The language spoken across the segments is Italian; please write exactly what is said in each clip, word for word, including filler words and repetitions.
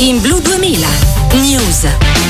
In Blu duemila News.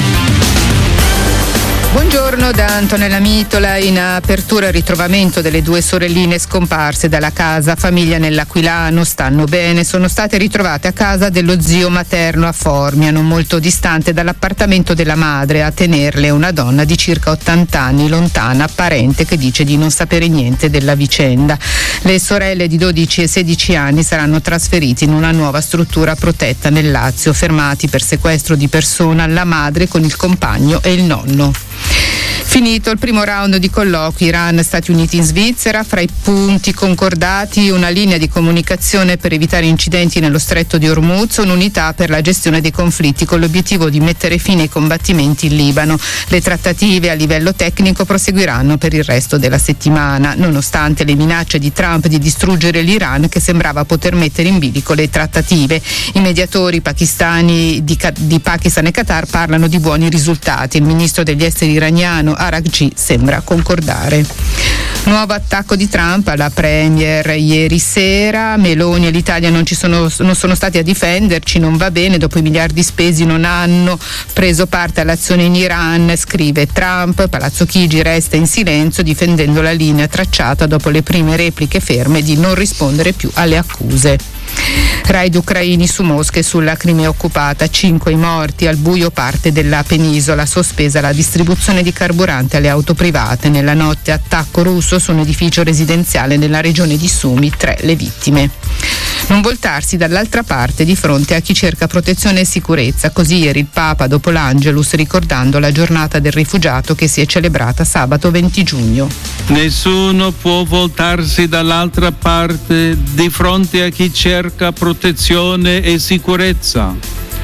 Buongiorno da Antonella Mitola. In apertura il ritrovamento delle due sorelline scomparse dalla casa famiglia nell'Aquilano. Stanno bene, sono state ritrovate a casa dello zio materno a Formia, non molto distante dall'appartamento della madre. A tenerle una donna di circa ottanta anni, lontana, parente che dice di non sapere niente della vicenda. Le sorelle di dodici e sedici anni saranno trasferite in una nuova struttura protetta nel Lazio, fermati per sequestro di persona la madre con il compagno e il nonno. Finito il primo round di colloqui Iran-Stati Uniti in Svizzera, fra i punti concordati una linea di comunicazione per evitare incidenti nello stretto di Hormuz, un'unità per la gestione dei conflitti con l'obiettivo di mettere fine ai combattimenti in Libano. Le trattative a livello tecnico proseguiranno per il resto della settimana, nonostante le minacce di Trump di distruggere l'Iran che sembrava poter mettere in bilico le trattative. I mediatori pakistani di, di Pakistan e Qatar parlano di buoni risultati. Il ministro degli esteri iraniano Araghchi sembra concordare. Nuovo attacco di Trump alla premier ieri sera. Meloni e l'Italia non ci sono, non sono stati a difenderci, non va bene, dopo i miliardi spesi non hanno preso parte all'azione in Iran, scrive Trump. Palazzo Chigi resta in silenzio difendendo la linea tracciata dopo le prime repliche ferme di non rispondere più alle accuse. Raid ucraini su Mosca e sulla Crimea occupata, cinque i morti, al buio parte della penisola, sospesa la distribuzione di carburante alle auto private. Nella notte attacco russo su un edificio residenziale nella regione di Sumi, tre le vittime. Non voltarsi dall'altra parte di fronte a chi cerca protezione e sicurezza, così ieri il Papa dopo l'Angelus ricordando la giornata del rifugiato che si è celebrata sabato venti giugno. Nessuno può voltarsi dall'altra parte di fronte a chi cerca protezione e sicurezza.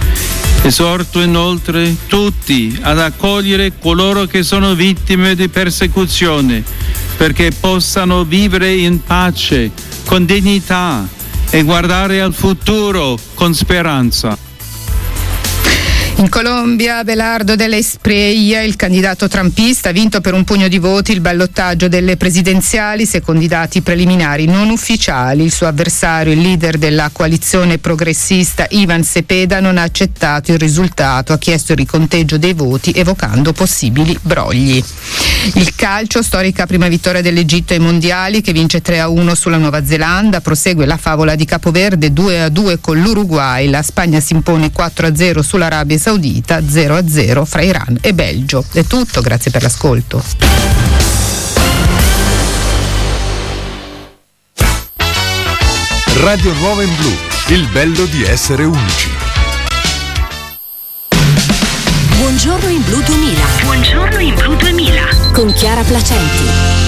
Esorto inoltre tutti ad accogliere coloro che sono vittime di persecuzione, perché possano vivere in pace, con dignità e guardare al futuro con speranza. In Colombia, Abelardo de la Espriella, il candidato trumpista, ha vinto per un pugno di voti il ballottaggio delle presidenziali, secondo i dati preliminari non ufficiali. Il suo avversario, il leader della coalizione progressista, Ivan Cepeda, non ha accettato il risultato, ha chiesto il riconteggio dei voti, evocando possibili brogli. Il calcio, storica prima vittoria dell'Egitto ai mondiali, che vince tre a uno sulla Nuova Zelanda, prosegue la favola di Capoverde due a due con l'Uruguay, la Spagna si impone quattro a zero sull'Arabia Saudita, zero a zero fra Iran e Belgio. È tutto, grazie per l'ascolto. Radio Nuova in Blu, il bello di essere unici. Buongiorno in Blu duemila. Buongiorno in Blu duemila. Con Chiara Placenti.